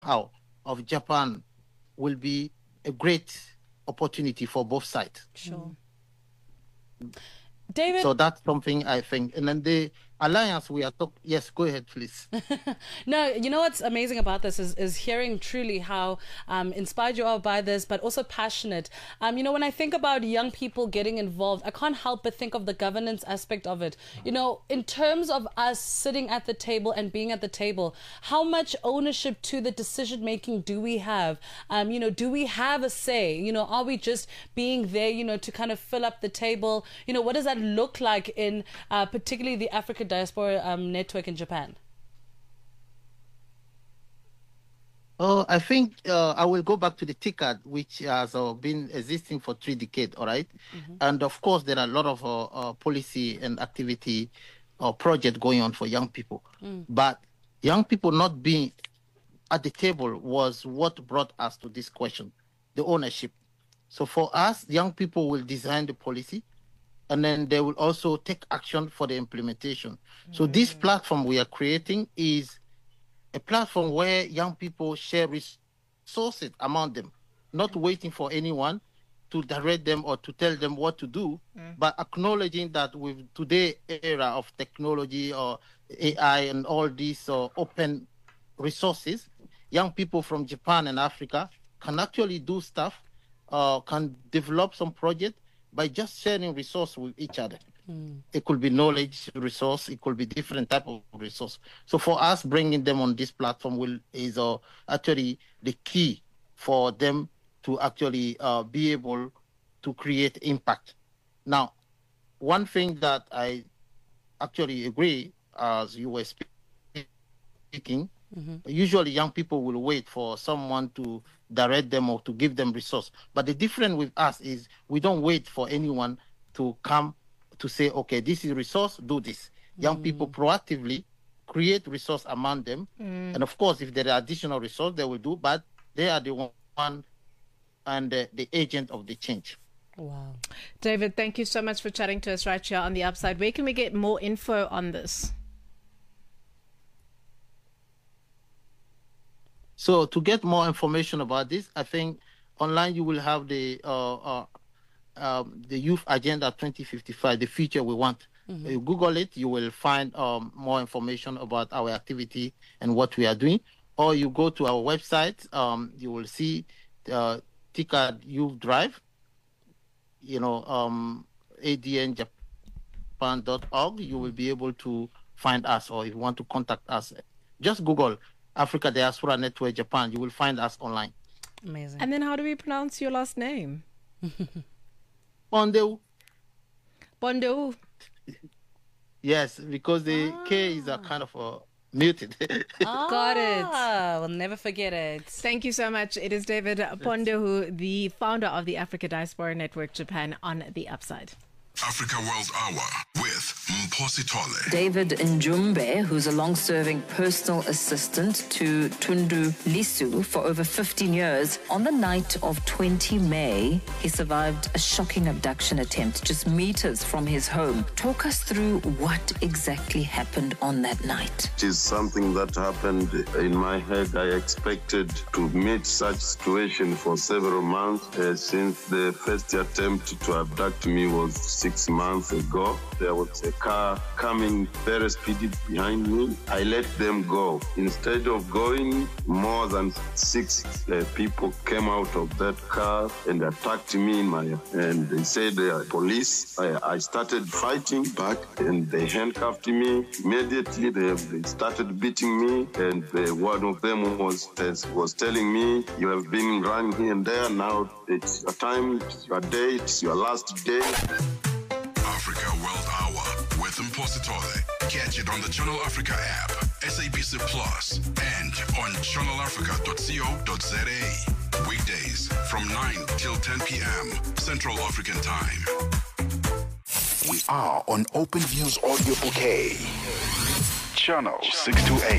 know-how of Japan will be a great opportunity for both sides. Sure. David? So that's something I think. And then the alliance we are talking... Yes, go ahead, please. No, you know what's amazing about this is hearing truly how inspired you are by this, but also passionate. You know, when I think about young people getting involved, I can't help but think of the governance aspect of it. You know, in terms of us sitting at the table and being at the table, how much ownership to the decision-making do we have? You know, do we have a say? You know, are we just being there, you know, to kind of fill up the table? You know, what does that look like in particularly the Africa Diaspora Network in Japan? I think I will go back to the TICAD, which has been existing for 3 decades, all right? And of course, there are a lot of policy and activity or project going on for young people. But young people not being at the table was what brought us to this question, the ownership. So for us, young people will design the policy, and then they will also take action for the implementation. So this platform we are creating is a platform where young people share resources among them, not waiting for anyone to direct them or to tell them what to do, but acknowledging that with today's era of technology or AI and all these open resources, young people from Japan and Africa can actually do stuff, can develop some project by just sharing resource with each other. It could be knowledge resource, it could be different type of resource. So for us, bringing them on this platform is actually the key for them to actually be able to create impact. Now, one thing that I actually agree, as you were speaking, usually young people will wait for someone to direct them or to give them resource. But the difference with us is we don't wait for anyone to come to say, okay, this is resource, do this. Young people proactively create resource among them. And of course, if there are additional resource, they will do, but they are the one and the agent of the change. Wow. David, thank you so much for chatting to us right here on The Upside. Where can we get more info on this? So to get more information about this, I think online you will have the Youth Agenda 2055, the future we want. You Google it, you will find more information about our activity and what we are doing. Or you go to our website, you will see TICAD Youth Drive, you know, adnjapan.org. You will be able to find us, or if you want to contact us, just Google Africa Diaspora Network Japan. You will find us online. Amazing. And then how do we pronounce your last name? Bondeu. Bondeu. Yes, because the K is a kind of muted. Got it. We'll never forget it. Thank you so much. It is David Pondehu, the founder of the Africa Diaspora Network Japan, on The Upside. Africa World Hour with Mphosi Tole. David Njumbe, who's a long-serving personal assistant to Tundu Lisu for over 15 years, on the night of 20 May, he survived a shocking abduction attempt just meters from his home. Talk us through what exactly happened on that night. It is something that happened in my head. I expected to meet such situation for several months since the first attempt to abduct me was 6 months ago. There was a car coming very speedy behind me. I let them go. Instead of going, more than 6 people came out of that car and attacked me and they said they are police. I started fighting back and they handcuffed me. Immediately they started beating me, and one of them was telling me, you have been running here and there, now it's your time, it's your day, it's your last day. Africa World Hour with Mphosi Tole. Catch it on the Channel Africa app, SABC Plus, and on channelafrica.co.za. Weekdays from 9 till 10 p.m. Central African Time. We are on Open Views Audio Bouquet. Channel 628.